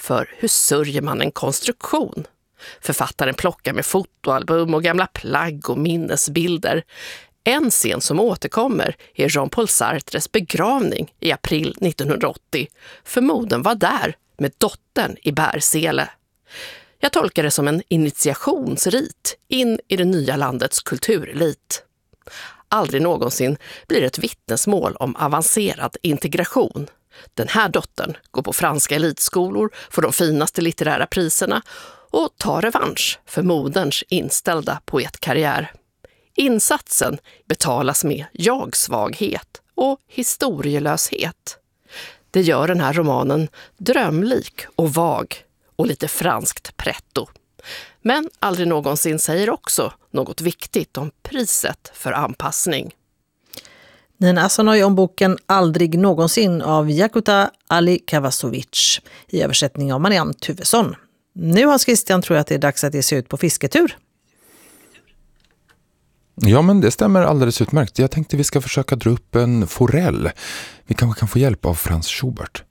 För hur sörjer man en konstruktion? Författaren plockar med fotoalbum och gamla plagg och minnesbilder. En scen som återkommer är Jean-Paul Sartres begravning i april 1980. För modern var där med dottern i bärsele. Jag tolkar det som en initiationsrit in i det nya landets kulturelit. Aldrig någonsin blir ett vittnesmål om avancerad integration. Den här dottern går på franska elitskolor, får de finaste litterära priserna och tar revansch för moderns inställda poetkarriär. Insatsen betalas med jagsvaghet och historielöshet. Det gör den här romanen drömlik och vag och lite franskt pretto. Men aldrig någonsin säger också något viktigt om priset för anpassning. Nina Asanoy om boken Aldrig någonsin av Jakuta Ali Kavasovic i översättning av Marianne Tuvesson. Nu har Christian, tror jag, att det är dags att ge sig ut på fisketur. Ja, men det stämmer alldeles utmärkt. Jag tänkte vi ska försöka dra upp en forell. Vi kanske kan få hjälp av Franz Schubert.